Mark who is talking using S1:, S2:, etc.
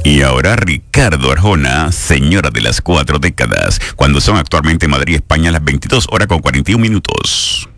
S1: Y ahora Ricardo Arjona, señora de las 4 décadas, cuando son actualmente en Madrid, España, las 22 horas con 41 minutos.